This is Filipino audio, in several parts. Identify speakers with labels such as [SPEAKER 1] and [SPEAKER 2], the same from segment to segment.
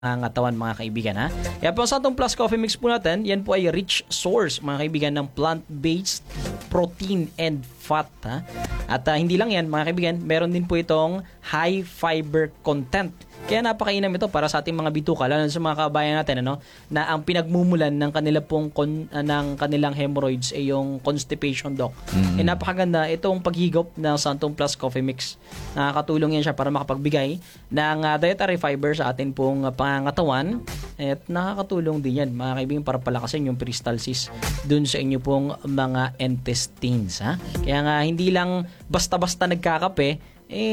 [SPEAKER 1] pangangatawan mga kaibigan ha. Kaya po sa itong Plus Coffee Mix po natin, yan po ay rich source mga kaibigan ng plant-based protein and fat ha. At hindi lang yan mga kaibigan, meron din po itong high fiber content. Kaya napakainam ito para sa ating mga bituka, lalo sa mga kabayan natin na ang pinagmumulan ng ng kanilang hemorrhoids ay yung constipation, doc. Napakaganda itong paghigop ng Santung Plus Coffee Mix. Nakakatulong yan siya para makapagbigay ng dietary fiber sa atin pong pangangatawan at nakakatulong din yan mga kaibigan para palakasin yung peristalsis dun sa inyo pong mga intestines ha. Kaya nga hindi lang basta-basta nagkakape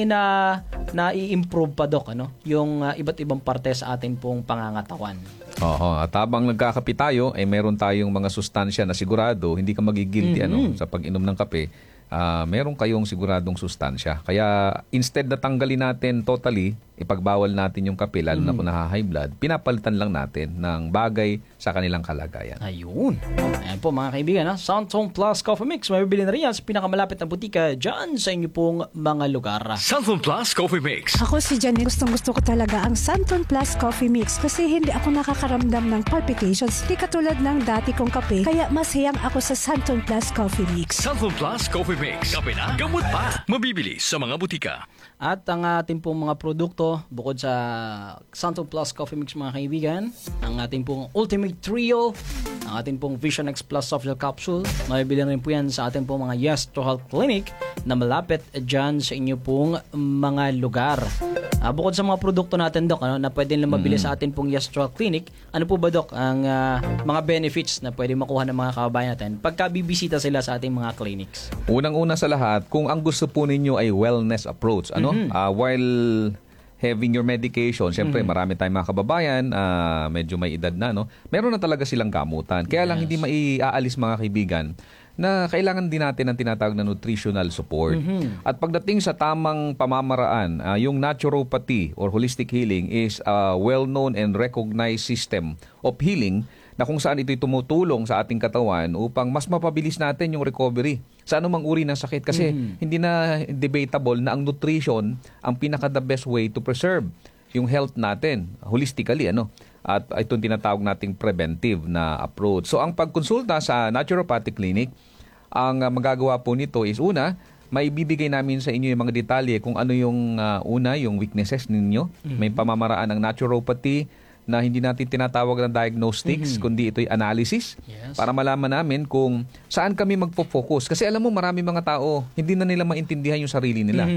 [SPEAKER 1] na-i-improve pa, Doc, yung iba't ibang parte sa atin pong pangangatawan.
[SPEAKER 2] Oo, at habang nagkakape tayo, meron tayong mga sustansya na sigurado, hindi ka magigilty sa pag-inom ng kape, meron kayong siguradong sustansya. Kaya instead na tanggalin natin totally, ipagbawal natin yung kape, lalo na kung naha-high blood, pinapalitan lang natin ng bagay sa kanilang kalagayan.
[SPEAKER 1] Ayun. Ayan po mga kaibigan, Santung Plus Coffee Mix. Mabibili na rin yan sa pinakamalapit na butika dyan sa inyo pong mga lugar.
[SPEAKER 3] Santung Plus Coffee Mix.
[SPEAKER 4] Ako si Janine, gustong-gusto ko talaga ang Santon Plus Coffee Mix kasi hindi ako nakakaramdam ng palpitations. Di katulad ng dati kong kape, kaya mas hiyang ako sa Santon Plus Coffee Mix.
[SPEAKER 3] Santung Plus Coffee Mix. Kape na, gamot pa. Mabibili sa mga butika.
[SPEAKER 1] At ang ating pong mga produkto, bukod sa Santung Plus Coffee Mix mga kaibigan, ang ating pong Ultimate Trio, ang ating pong Vision X Plus Soft Gel Capsule, mabibili rin po yan sa ating pong mga Yes to Health Clinic na malapit dyan sa inyo pong mga lugar. Bukod sa mga produkto natin, Doc, na pwede lang mabili sa atin pong Yes to Health Clinic, ano po ba, Doc, ang mga benefits na pwede makuha ng mga kababayan natin pagka bibisita sila sa ating mga clinics?
[SPEAKER 2] Unang-una sa lahat, kung ang gusto po ninyo ay wellness approach, while having your medication, syempre marami tayong mga kababayan, medyo may edad na, meron na talaga silang gamutan. Kaya lang hindi maiaalis mga kaibigan na kailangan din natin ang tinatawag na nutritional support. At pagdating sa tamang pamamaraan, yung naturopathy or holistic healing is a well-known and recognized system of healing na kung saan ito'y tumutulong sa ating katawan upang mas mapabilis natin yung recovery sa anumang uri ng sakit. Kasi hindi na debatable na ang nutrition ang pinaka-the best way to preserve yung health natin holistically. At itong tinatawag nating preventive na approach. So ang pagkonsulta sa naturopathic clinic, ang magagawa po nito is una, may bibigay namin sa inyo yung mga detalye kung ano yung yung weaknesses ninyo. May pamamaraan ng naturopathy na hindi natin tinatawag ng diagnostics, kundi ito'y analysis para malaman namin kung saan kami magpo-focus. Kasi alam mo, marami mga tao, hindi na nila maintindihan yung sarili nila.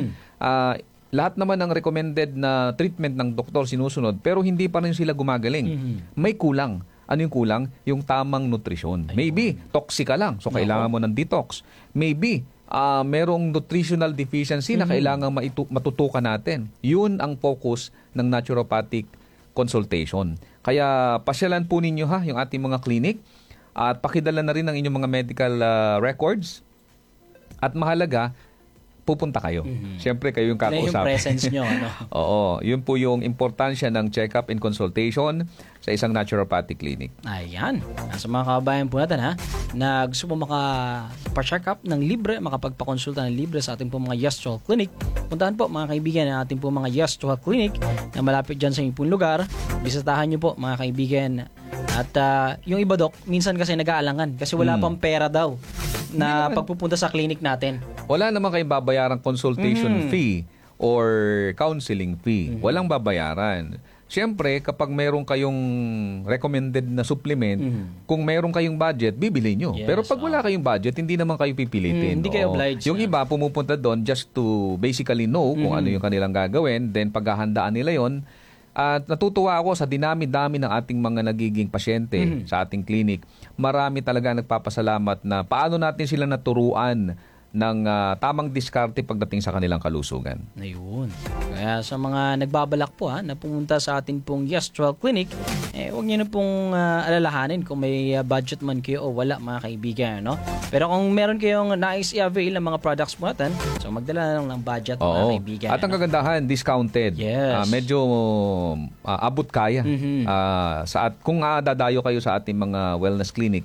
[SPEAKER 2] Lahat naman ng recommended na treatment ng doktor sinusunod, pero hindi pa rin sila gumagaling. May kulang. Ano yung kulang? Yung tamang nutrisyon. Maybe, toxic ka lang, so kailangan mo ng detox. Maybe, merong nutritional deficiency na kailangan matutukan natin. Yun ang focus ng naturopathic consultation. Kaya pasyalan po ninyo yung ating mga clinic at pakidala na rin ang inyong mga medical records. At mahalaga, pupunta kayo. Siyempre, kayo yung kakausap.
[SPEAKER 1] Yung presence nyo.
[SPEAKER 2] Oo. Yun po yung importansya ng check-up and consultation sa isang naturopathic clinic.
[SPEAKER 1] Ayan. Sa mga kababayan po natin na gusto po makapa-check up ng libre, makapagpakonsulta ng libre sa ating po mga Yes to Health Clinic, puntahan po mga kaibigan ng ating po mga Yes to Health Clinic na malapit dyan sa inyong lugar. Bisitahan nyo po mga kaibigan. At yung iba, Doc, minsan kasi nag-aalangan kasi wala pang pera daw na pagpupunta sa clinic natin.
[SPEAKER 2] Wala naman kayong babayarang consultation fee or counseling fee. Walang babayaran. Siyempre, kapag meron kayong recommended na supplement, kung meron kayong budget, bibili nyo.
[SPEAKER 1] Yes,
[SPEAKER 2] pero pag wala kayong budget, hindi naman kayo pipilitin.
[SPEAKER 1] Hindi kayo obliged.
[SPEAKER 2] Yung iba, pumupunta doon just to basically know kung ano yung kanilang gagawin. Then, paghahandaan nila yon. At natutuwa ako sa dinami-dami ng ating mga nagiging pasyente sa ating clinic. Marami talaga nagpapasalamat na paano natin sila naturuan ng tamang diskarte pagdating sa kanilang kalusugan.
[SPEAKER 1] Ayun. Kaya sa mga nagbabalak po na pumunta sa atin pong Yes to Health Clinic, huwag niyo na pong alalahanin kung may budget man kayo o wala mga kaibigan. Pero kung meron kayong nais i-avail ng mga products po natin, so magdala na lang ng budget mga kaibigan.
[SPEAKER 2] At ang kagandahan, discounted.
[SPEAKER 1] Yes.
[SPEAKER 2] Medyo abot kaya. Kung dadayo kayo sa ating mga wellness clinic,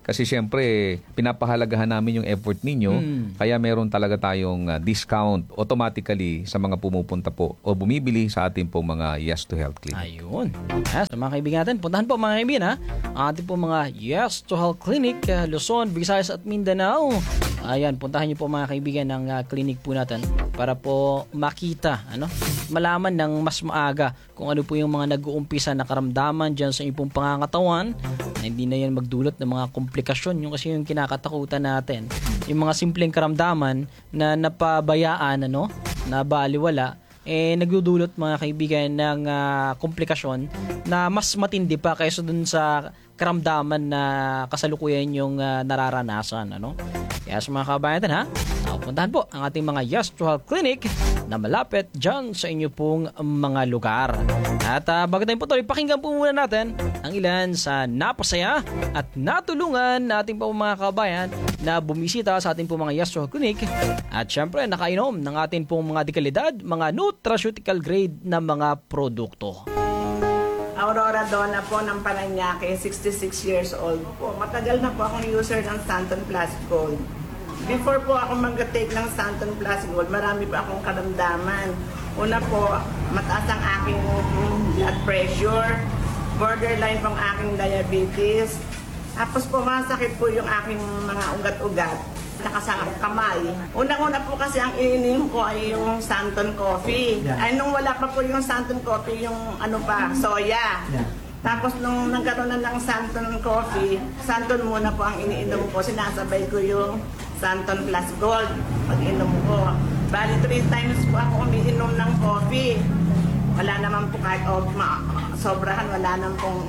[SPEAKER 2] Kasi siyempre, pinapahalagahan namin yung effort ninyo. Kaya meron talaga tayong discount automatically sa mga pumupunta po o bumibili sa ating pong mga Yes to Health Clinic.
[SPEAKER 1] Ayun. Sa mga kaibigan natin, puntahan po mga kaibigan ang ating po mga Yes to Health Clinic, Luzon, Visayas at Mindanao. Ayan, puntahan niyo po mga kaibigan ng clinic po natin para po makita, malaman ng mas maaga kung ano po yung mga nag-uumpisa na karamdaman dyan sa inyong pangangatawan na hindi na yan magdulot ng mga komplikasyon. Yung kasi yung kinakatakutan natin, yung mga simpleng karamdaman na napabayaan, na baliwala, nagdudulot mga kaibigan ng komplikasyon na mas matindi pa kaysa dun sa karamdaman na kasalukuyan yung nararanasan. Kaya sa mga kabayan puntahan po ang ating mga Yes to Health Clinic na malapit dyan sa inyo pong mga lugar. At bago tayo po tuloy, pakinggan po muna natin ang ilan sa napasaya at natulungan nating po mga kabayan na bumisita sa ating po mga Yes to Health Clinic at syempre nakainom ng ating pong mga dekalidad, mga nutraceutical grade na mga produkto.
[SPEAKER 5] Aurora Donna po ng Paranaque, 66 years old po. Matagal na po akong user ng Santon Plus Gold. Before po ako mag-take ng Santon Plus Gold, marami pa akong karamdaman. Una po, mataas ang aking blood pressure, borderline pang aking diabetes. Tapos po, masakit po yung aking mga ugat-ugat. Saka sa kamay. Unang-una po kasi ang iniinom ko ay yung Santon Coffee. Ay nung wala pa po yung Santon Coffee, yung soya. Tapos nung nagkaroon na ng Santon Coffee, Santon muna po ang iniinom ko. Sinasabay ko yung Santon Plus Gold pag-inom ko. Bali 3 times po ako umiinom ng coffee. Wala naman po kahit sobrahan, wala naman pong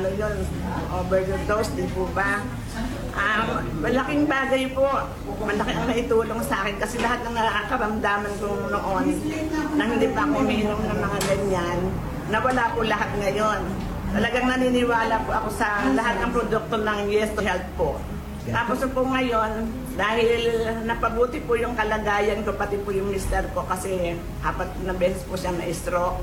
[SPEAKER 5] overdose, di po ba? Malaking bagay po. Malaki ang naitulong sa akin kasi lahat ng nakakaramdaman ko noon nang hindi pa ako umiinom ng mga ganyan, nawala po lahat ngayon. Talagang naniniwala po ako sa lahat ng produkto ng Yes to Health po. Tapos po ngayon, dahil napabuti po yung kalagayan ko, pati po yung mister ko kasi 4 na beses po siya na-stroke.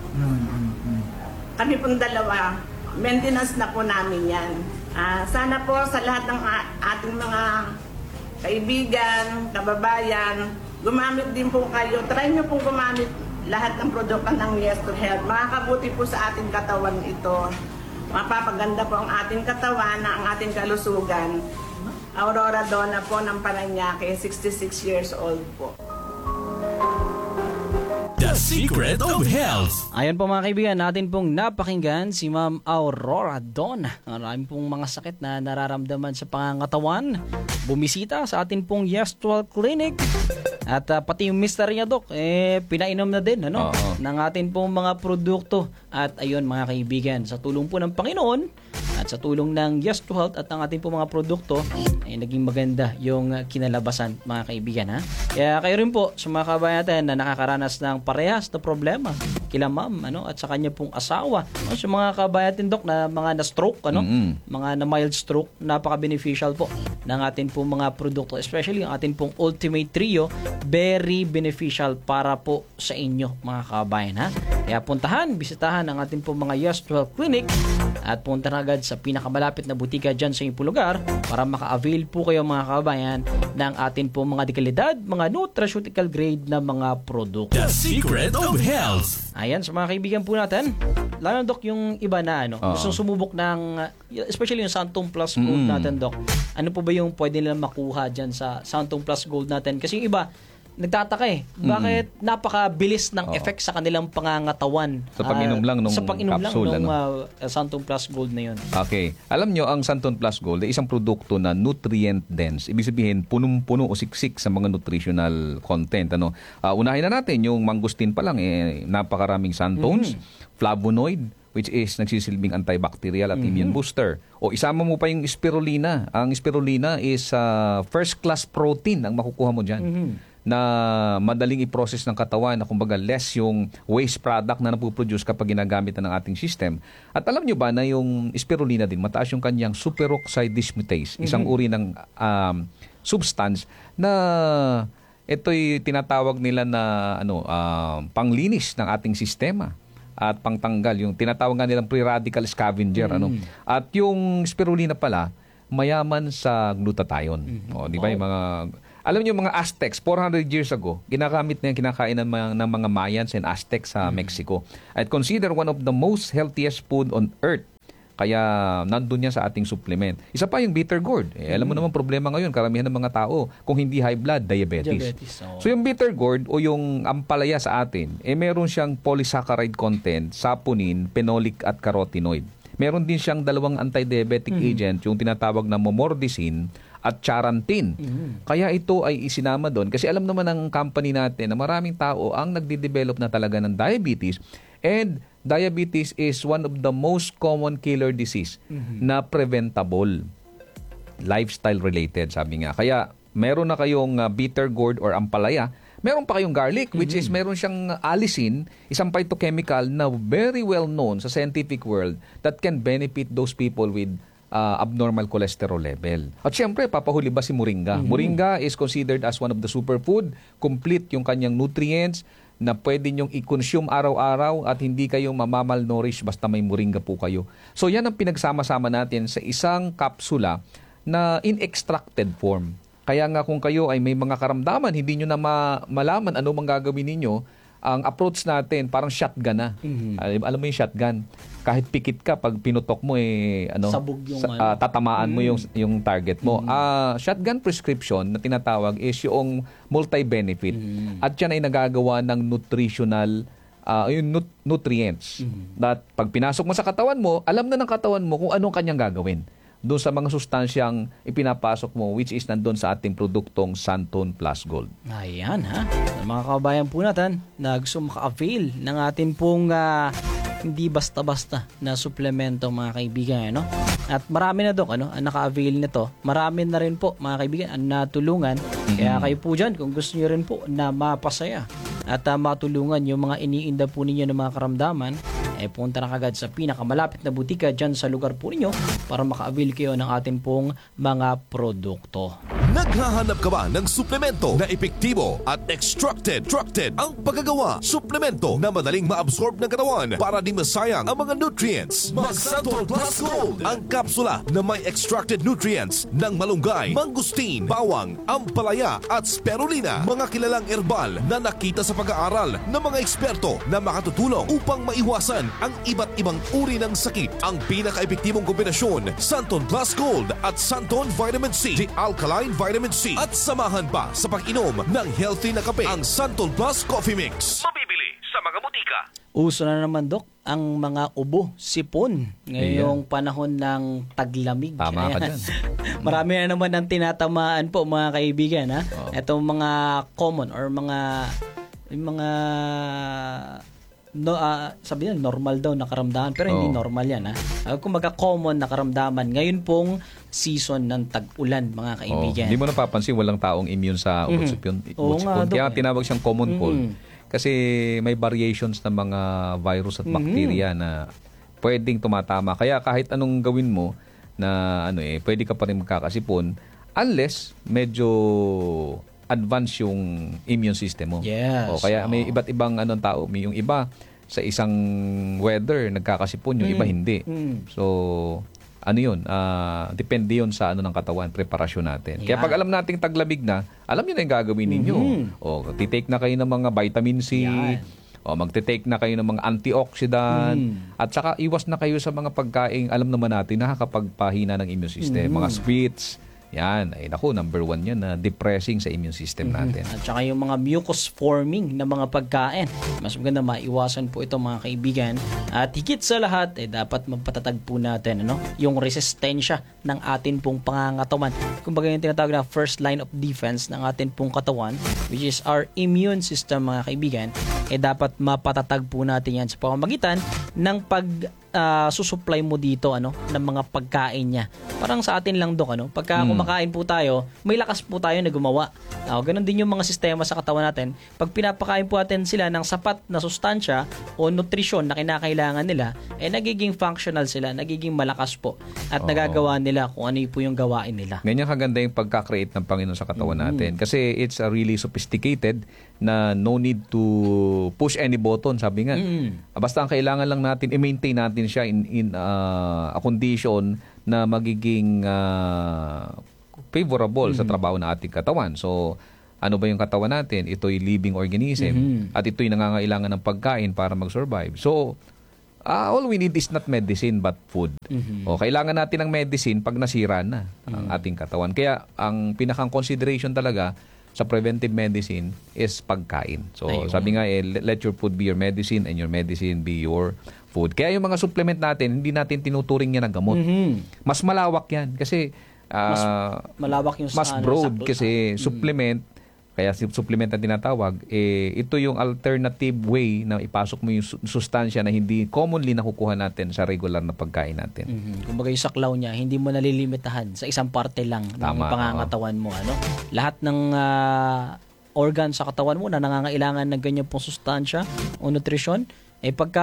[SPEAKER 5] Kami pong dalawa, maintenance na po namin yan. Sana po sa lahat ng ating mga kaibigan, kababayan, gumamit din po kayo. Try nyo pong gumamit lahat ng produkto ng Yes to Health. Makakabuti po sa ating katawan ito. Mapapaganda po ang ating katawan na ang ating kalusugan. Aurora Donna po ng Paranaque, 66 years old po.
[SPEAKER 3] The Secret of Health.
[SPEAKER 1] Ayan po mga kaibigan, natin pong napakinggan si Ma'am Aurora Donna. Marami pong mga sakit na nararamdaman sa pangangatawan. Bumisita sa atin pong Yes to Health Clinic. At pati yung mister niya, Dok, pinainom na din ng atin pong mga produkto. At ayun mga kaibigan, sa tulong po ng Panginoon at sa tulong ng Yes to Health at ng ating pong mga produkto, ay naging maganda yung kinalabasan mga kaibigan. Kaya kayo rin po sa mga kabayan natin na nakakaranas ng parehas na problema kila ma'am at sa kanya pong asawa. Sa mga kabayan natin, Dok, na mga na-stroke, mga na-mild stroke, napaka-beneficial po ng ating pong mga produkto, especially ang ating pong Ultimate Trio, very beneficial para po sa inyo mga kabayan. Kaya puntahan, bisitahan ang ating pong mga Yes to Health Clinic at punta na agad sa pinakamalapit na butika dyan sa inyong lugar para maka-avail po kayo mga kabayan ng ating pong mga dekalidad, mga nutraceutical grade na mga produkto.
[SPEAKER 3] The Secret of Health.
[SPEAKER 1] Ayan, sa mga kaibigan po natin, lalo Dok, yung iba na gustong sumubok ng, especially yung Santon Plus Gold natin, Dok. Ano po ba yung pwede nilang makuha dyan sa Santon Plus Gold natin? Kasi yung iba, nagtataka bakit napakabilis ng effect sa kanilang pangangatawan
[SPEAKER 2] Sa pag-inom lang nung
[SPEAKER 1] sa pag-inom
[SPEAKER 2] capsule,
[SPEAKER 1] lang nung Santon Plus Gold na yun.
[SPEAKER 2] Okay. Alam nyo, ang Santon Plus Gold ay isang produkto na nutrient dense. Ibig sabihin, punong-puno o siksik sa mga nutritional content. Unahin na natin yung mangustin pa lang, napakaraming santones, flavonoid, which is nagsisilbing antibacterial at immune booster. O isama mo pa yung spirulina. Ang spirulina is first class protein ang makukuha mo dyan. Na madaling i-process ng katawan, na kumbaga less yung waste product na napuproduce kapag ginagamit na ng ating system. At alam nyo ba na yung spirulina din, mataas yung kanyang superoxide dismutase, isang uri ng substance na ito'y tinatawag nila na panglinis ng ating sistema at pangtanggal, yung tinatawag nga nilang free radical scavenger. At yung spirulina pala, mayaman sa glutathione. O, di ba yung mga... Alam niyo mga Aztecs, 400 years ago, ginagamit na yung kinakain ng mga Mayans and Aztecs sa Mexico. At consider one of the most healthiest food on earth. Kaya nandun yan sa ating supplement. Isa pa yung bitter gourd. Alam mo naman problema ngayon, karamihan ng mga tao, kung hindi high blood, diabetes. So yung bitter gourd o yung ampalaya sa atin, meron siyang polysaccharide content, saponin, phenolic at carotenoid. Meron din siyang dalawang anti-diabetic agent, yung tinatawag na momordicin at charantin. Kaya ito ay isinama doon kasi alam naman ng company natin na maraming tao ang nagde-develop na talaga ng diabetes, and diabetes is one of the most common killer disease na preventable, lifestyle related, sabi nga. Kaya meron na kayong bitter gourd or ampalaya. Meron pa kayong garlic, which is meron siyang allicin, isang phytochemical na very well known sa scientific world that can benefit those people with abnormal cholesterol level. At syempre, papahuli ba si moringa? Moringa is considered as one of the superfood, complete yung kanyang nutrients na pwede nyong i-consume araw-araw at hindi kayo mamamalnourish basta may moringa po kayo. So yan ang pinagsama-sama natin sa isang kapsula na in extracted form. Kaya nga kung kayo ay may mga karamdaman, hindi nyo na malaman ano mang gagawin ninyo, ang approach natin parang shotgun na. Alam mo yung shotgun? Kahit pikit ka, pag pinutok mo
[SPEAKER 1] sabog yung
[SPEAKER 2] tatamaan mo yung target mo. Shotgun prescription na tinatawag is yung multi-benefit. At yan ay nagagawa ng nutritional nutrients. That pag pinasok mo sa katawan mo, alam na ng katawan mo kung anong kanyang gagawin doon sa mga sustansyang ipinapasok mo, which is nandun sa ating produktong Santon Plus Gold.
[SPEAKER 1] Ayan ha. Mga kabayan po natin na gusto maka-avail ng atin pong hindi basta-basta na suplemento, mga kaibigan. Ano? At marami na Dok ang naka-avail nito. Marami na rin po mga kaibigan ang natulungan. Kaya kayo po dyan, kung gusto nyo rin po na mapasaya at matulungan yung mga iniinda po ninyo ng mga karamdaman, punta na kagad sa pinakamalapit na butika dyan sa lugar po ninyo para maka-avail kayo ng ating pong mga produkto.
[SPEAKER 6] Naghahanap ka ba ng suplemento na epektibo at extracted ang paggagawa? Suplemento na madaling ma-absorb ng katawan para di masayang ang mga nutrients. Mag-Santon Plus Gold, ang kapsula na may extracted nutrients ng malunggay, mangustin, bawang, ampalaya at spirulina. Mga kilalang herbal na nakita sa pag-aaral ng mga eksperto na makatutulong upang maiwasan ang iba't ibang uri ng sakit. Ang pinaka-epektibong kombinasyon, Santon Plus Gold at Santon Vitamin C, the Alkaline Vitamin C. At samahan pa sa pag-inom ng healthy na kape, ang Santon Plus Coffee Mix.
[SPEAKER 3] Mabibili sa mga butika.
[SPEAKER 1] Uso na naman Dok ang mga ubo, sipon ngayong panahon ng taglamig.
[SPEAKER 2] Tama ka dyan.
[SPEAKER 1] Marami na naman ang tinatamaan po mga kaibigan. Itong mga common or mga sabi nila normal daw na karamdaman, pero hindi normal yan kumbaga common na karamdaman ngayon pong season ng tag-ulan, mga kaibigan.
[SPEAKER 2] Hindi mo napapansin walang taong immune sa ubo-sipon. Kaya tinawag siyang common cold kasi may variations ng mga virus at bacteria na pwedeng tumatama. Kaya kahit anong gawin mo na pwede ka pa rin magkakasipon unless medyo advance yung immune system mo.
[SPEAKER 1] Yes.
[SPEAKER 2] Kaya may iba't ibang tao. May yung iba sa isang weather nagkakasipon, yung iba hindi. So, depende yun sa ng katawan, preparasyon natin. Kaya pag alam nating taglamig na, alam nyo na yung gagawin ninyo. Titake na kayo ng mga vitamin C, magte-take na kayo ng mga antioxidant, at saka iwas na kayo sa mga pagkain, alam naman natin, nakakapagpahina ng immune system. Mga sweets, yan, number 1 yan na depressing sa immune system natin.
[SPEAKER 1] At saka yung mga mucus forming na mga pagkain. Mas maganda maiwasan po ito, mga kaibigan. At higit sa lahat, dapat mapatatag po natin yung resistensya ng atin pong pangangatawan. Kumbaga yung tinatawag na first line of defense ng atin pong katawan, which is our immune system, mga kaibigan. Dapat mapatatag po natin yan sa pamamagitan ng susupply mo dito ng mga pagkain niya. Parang sa atin lang Dok pagka kumakain po tayo, may lakas po tayo na gumawa. Ganon din yung mga sistema sa katawan natin. Pag pinapakain po natin sila ng sapat na sustansya o nutrisyon na kinakailangan nila, nagiging functional sila, nagiging malakas po at nagagawa nila kung ano po yung gawain nila.
[SPEAKER 2] Ganyan kaganda yung pagka-create ng Panginoon sa katawan natin. Kasi it's really sophisticated na no need to push any button, sabi nga. Basta ang kailangan lang natin i-maintain natin siya in a condition na magiging favorable sa trabaho ng ating katawan. So, ano ba yung katawan natin? Ito'y living organism at ito'y nangangailangan ng pagkain para mag-survive. So, all we need is not medicine but food. O, kailangan natin ng medicine pag nasira na ang ating katawan. Kaya, ang pinakang consideration talaga sa preventive medicine is pagkain. So, sabi nga, let your food be your medicine and your medicine be your food. Kaya yung mga supplement natin, hindi natin tinuturing yan na gamot. Mas malawak yan kasi
[SPEAKER 1] Mas malawak yung
[SPEAKER 2] mas broad kasi supplement, kaya supplement na tinatawag, ito yung alternative way na ipasok mo yung sustansya na hindi commonly nakukuha natin sa regular na pagkain natin.
[SPEAKER 1] Kumbaga yung saklaw niya, hindi mo nalilimitahan sa isang parte lang ng pangangatawan mo. Ano? Lahat ng organ sa katawan mo na nangangailangan ng ganyan pong sustansya o nutrisyon, pagka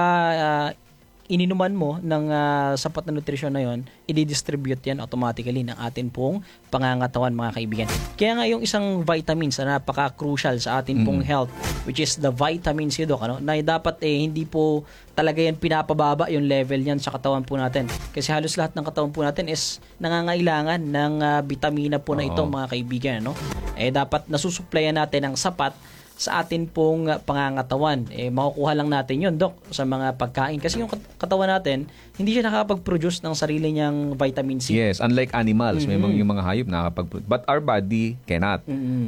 [SPEAKER 1] ininuman mo ng sapat na nutrisyon na yon, i-distribute yan automatically ng atin pong pangangatawan, mga kaibigan. Kaya nga yung isang vitamins na napaka-crucial sa atin pong health, which is the vitamin C, Doc, ano, na dapat hindi po talaga yan pinapababa yung level yan sa katawan po natin. Kasi halos lahat ng katawan po natin is nangangailangan ng vitamina po na ito, mga kaibigan. No? Dapat nasusuplayan natin ng sapat sa atin pong pangangatawan. Makukuha lang natin yun, Doc, sa mga pagkain. Kasi yung katawan natin, hindi siya nakakapag-produce ng sarili niyang vitamin C.
[SPEAKER 2] Yes, unlike animals, may yung mga hayop nakakapag-produce. But our body cannot.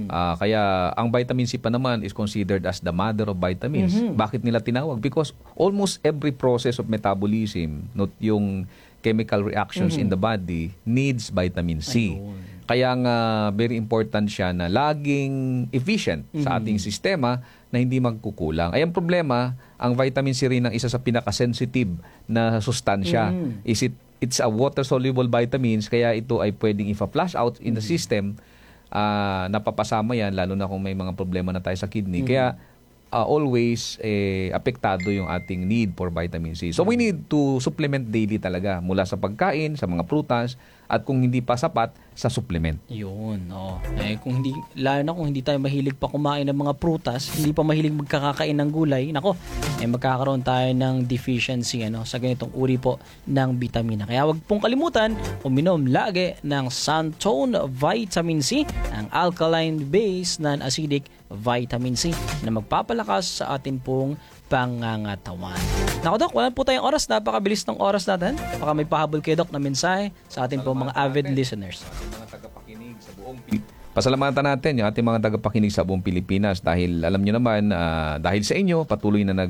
[SPEAKER 2] Kaya ang vitamin C pa naman is considered as the mother of vitamins. Bakit nila tinawag? Because almost every process of metabolism, not yung chemical reactions in the body, needs vitamin C. Kaya nga very important siya na laging efficient sa ating sistema na hindi magkukulang. Ay ang problema, ang vitamin C rin ang isa sa pinaka-sensitive na sustansya. It's a water-soluble vitamins, kaya ito ay pwedeng ipa-flush out in the system. Napapasama yan, lalo na kung may mga problema na tayo sa kidney. Kaya always apektado yung ating need for vitamin C. So we need to supplement daily talaga mula sa pagkain, sa mga prutas, at kung hindi pa sapat, sa supplement.
[SPEAKER 1] Yun, kung hindi, lalo na kung hindi tayo mahilig pa kumain ng mga prutas, hindi pa mahilig magkakakain ng gulay, magkakaroon tayo ng deficiency sa ganitong uri po ng vitamina. Kaya wag pong kalimutan, uminom lagi ng Santone Vitamin C, ang alkaline base non-acidic vitamin C na magpapalakas sa atin pong pangangatawan. Naku, Doc, wala po tayong oras. Napakabilis ng oras natin. Baka may pahabol kayo, Doc, na mensahe sa atin pong mga avid listeners.
[SPEAKER 2] Pasalamatan natin yung ating mga tagapakinig sa buong Pilipinas dahil alam nyo naman, dahil sa inyo, patuloy na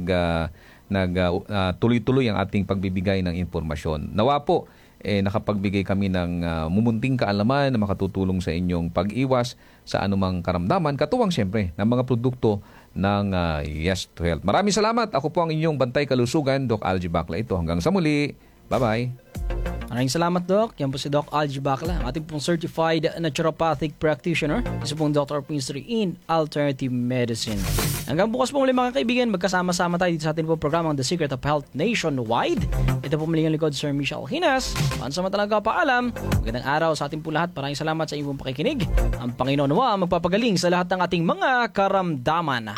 [SPEAKER 2] tuloy-tuloy ang ating pagbibigay ng impormasyon. Nawa po, nakapagbigay kami ng mumunting kaalaman na makatutulong sa inyong pag-iwas sa anumang karamdaman, katuwang siyempre ng mga produkto ng Yes to Health. Maraming salamat. Ako po ang inyong bantay kalusugan, Doc Algie Bacla. Ito hanggang sa muli. Bye-bye.
[SPEAKER 1] Maraming salamat, Doc. Yan po si Doc Algie Bacla, ating pong certified naturopathic practitioner, isa pong Dr. Pinstry in Alternative Medicine. Hanggang bukas po muli, mga kaibigan, magkasama-sama tayo dito sa ating pong programang The Secret of Health Nationwide. Ito po muli ang likod, Sir Michelle Hinas. Pansamatalang paalam. Magandang araw sa ating po lahat. Maraming salamat sa inyong pakikinig. Ang Panginoon nawa magpapagaling sa lahat ng ating mga karamdaman.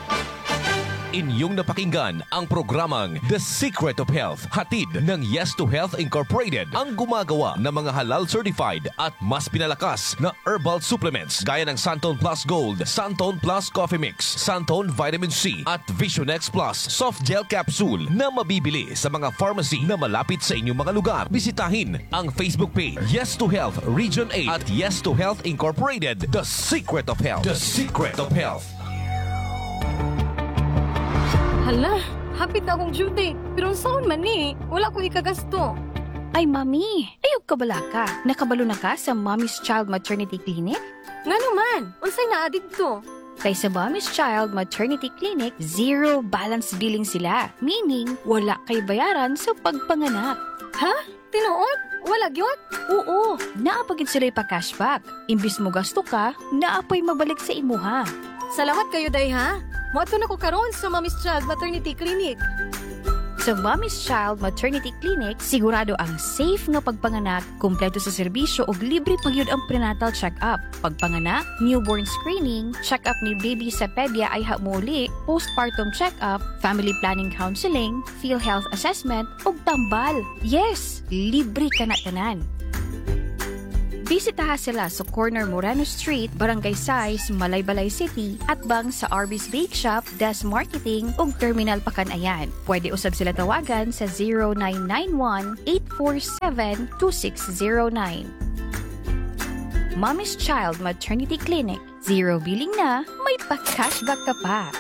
[SPEAKER 6] Inyong napakinggan ang programang The Secret of Health, hatid ng Yes to Health Incorporated, ang gumagawa ng mga halal certified at mas pinalakas na herbal supplements gaya ng Santone Plus Gold, Santone Plus Coffee Mix, Santone Vitamin C at Visionex Plus Soft Gel Capsule na mabibili sa mga pharmacy na malapit sa inyong mga lugar. Bisitahin ang Facebook page Yes to Health Region 8 at Yes to Health Incorporated, The Secret of Health. The Secret of Health.
[SPEAKER 7] Hala, hapit na akong due date. Pero saan man wala ko ikagasto.
[SPEAKER 8] Ay, Mami, ayog ka bala ka. Nakabalo na ka sa Mommy's Child Maternity Clinic?
[SPEAKER 7] Nga naman, unsay naadig to?
[SPEAKER 8] Kay sa Mommy's Child Maternity Clinic, zero balance billing sila. Meaning, wala kay bayaran sa pagpanganak.
[SPEAKER 7] Ha? Tinuod? Wala gyud?
[SPEAKER 8] Oo, naapagid sila pa cashback. Imbis mo gasto ka, naapay mabalik sa imuha.
[SPEAKER 7] Salamat kayo, day, ha? Moto na ko karon sa Mommy's Child Maternity Clinic.
[SPEAKER 8] Sa Mommy's Child Maternity Clinic, sigurado ang safe nga pagpanganak, kumpleto sa serbisyo ug libre pagyud ang prenatal check-up. Pagpanganak, newborn screening, check-up ni baby sa pedya ay hamuli, postpartum check-up, family planning counseling, PhilHealth assessment ug tambal. Yes, libre ka na tanan. Bisitaha sila sa corner Moreno Street, Barangay Sais, Malaybalay City, at bang sa Arby's Bake Shop, Des Marketing, ug Terminal Pakanayan. Pwede usab sila tawagan sa 0991-847-2609. Mommy's Child Maternity Clinic. Zero billing na, may pa-cashback ka pa.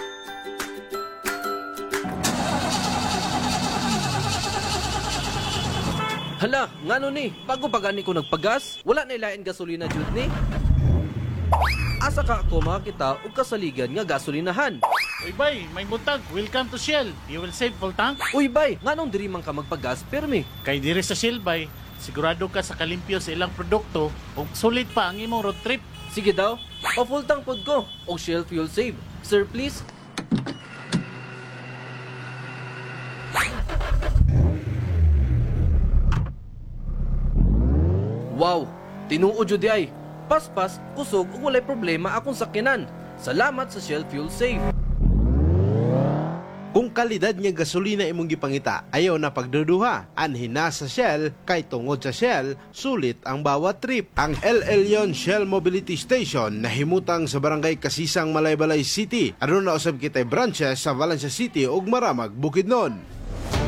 [SPEAKER 9] Hala, ngano ni? Bago pa gani ko nagpagas, wala na ilain gasolina jud ni. Asa ka ako makakita og kasaligan nga gasolinahan?
[SPEAKER 10] Uy bay, may buntag. Welcome to Shell. You will save full tank.
[SPEAKER 9] Uy bay, nganong diri man ka magpagas permi?
[SPEAKER 10] Kay diri sa Shell bay, sigurado ka sa kalimpyo sa ilang produkto ug sulit pa ang imong road trip.
[SPEAKER 9] Sige daw, o full tank pod ko og Shell Fuel Save. Sir please. Wow, tinuod jud ay. Paspas, kusog ug walay problema akong sakyanan. Salamat sa Shell Fuel Save.
[SPEAKER 11] Kung kalidad nga gasolina imong gipangita, ayaw na pagduduha. Anhin na sa Shell, kay tungod sa Shell, sulit ang bawat trip. Ang El Elyon Shell Mobility Station nahimutang sa Barangay Kasisang, Malaybalay City. Aron na usab kitay branches sa Valencia City ug Maramag, Bukidnon.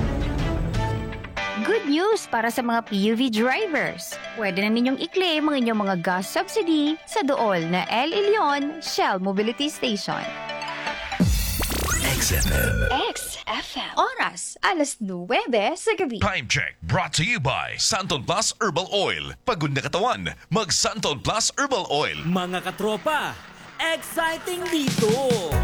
[SPEAKER 8] Good news para sa mga PUV drivers. Pwede na ninyong i-claim ang inyong mga gas subsidy sa dool na El Elyon Shell Mobility Station.
[SPEAKER 3] XFM.
[SPEAKER 8] XFM. Oras, 9:09 sa gabi.
[SPEAKER 6] Time check brought to you by Santon Plus Herbal Oil. Pagod na katawan, mag Santon Plus Herbal Oil.
[SPEAKER 12] Mga katropa, exciting dito!